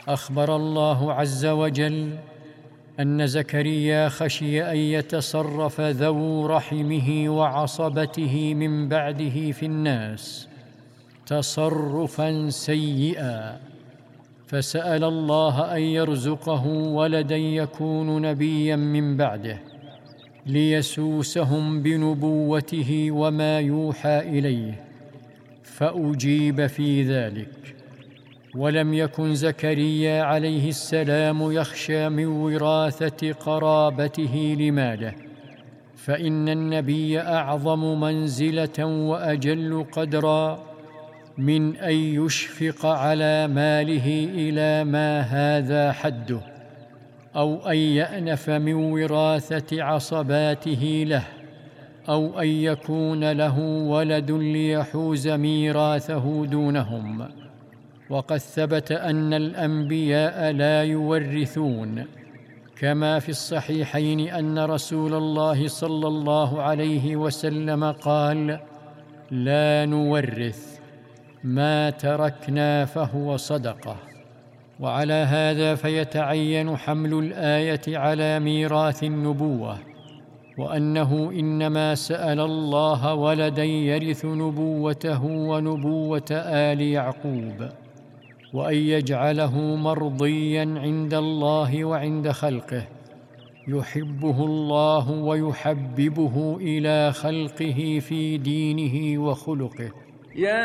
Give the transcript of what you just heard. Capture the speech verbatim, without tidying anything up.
أخبر الله عز وجل أن زكريا خشي أن يتصرف ذو رحمه وعصبته من بعده في الناس تصرفاً سيئاً، فسأل الله أن يرزقه ولداً يكون نبياً من بعده ليسوسهم بنبوته وما يوحى إليه، فأجيب في ذلك. ولم يكن زكريا عليه السلام يخشى من وراثة قرابته لماله، فإن النبي أعظم منزلة وأجل قدرا من أن يشفق على ماله إلى ما هذا حده، أو أن يأنف من وراثة عصباته له، أو أن يكون له ولد ليحوز ميراثه دونهم. وقد ثبت أن الأنبياء لا يورثون، كما في الصحيحين أن رسول الله صلى الله عليه وسلم قال: لا نورث، ما تركنا فهو صدقة. وعلى هذا فيتعين حمل الآية على ميراث النبوة، وأنه إنما سأل الله ولدا يرث نبوته ونبوة آل يعقوب، وأن يجعله مرضياً عند الله وعند خلقه، يحبه الله ويحببه إلى خلقه في دينه وخلقه.